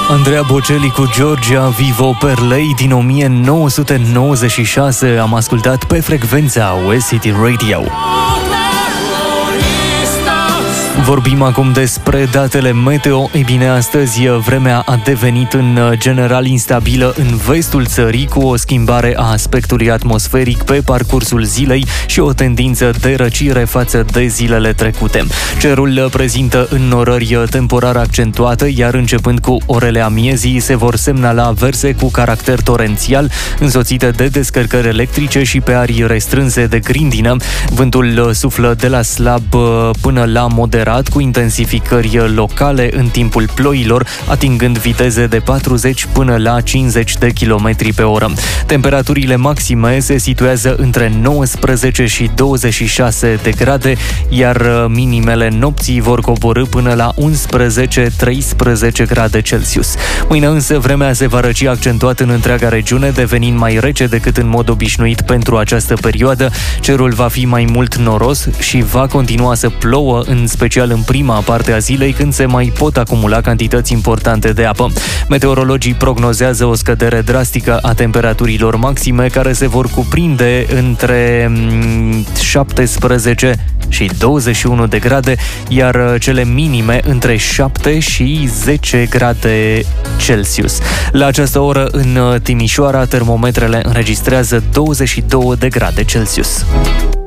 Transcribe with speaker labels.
Speaker 1: Andrea Bocelli cu Georgia Vivo per lei din 1996 am ascultat pe frecvența West City Radio. Vorbim acum despre datele meteo. Ei bine, astăzi vremea a devenit în general instabilă în vestul țării, cu o schimbare a aspectului atmosferic pe parcursul zilei și o tendință de răcire față de zilele trecute. Cerul prezintă înnorări temporar accentuate, iar începând cu orele amiezii se vor semnala averse cu caracter torențial, însoțite de descărcări electrice și pe arii restrânse de grindină. Vântul suflă de la slab până la moderat, cu intensificări locale în timpul ploilor, atingând viteze de 40 până la 50 de km pe oră. Temperaturile maxime se situează între 19 și 26 de grade, iar minimele nopții vor coborî până la 11-13 grade Celsius. Mâine însă vremea se va răci accentuat în întreaga regiune, devenind mai rece decât în mod obișnuit pentru această perioadă. Cerul va fi mai mult noros și va continua să plouă, în special în prima parte a zilei, când se mai pot acumula cantități importante de apă. Meteorologii prognozează o scădere drastică a temperaturilor maxime, care se vor cuprinde între 17 și 21 de grade, iar cele minime între 7 și 10 grade Celsius. La această oră, în Timișoara, termometrele înregistrează 22 de grade Celsius.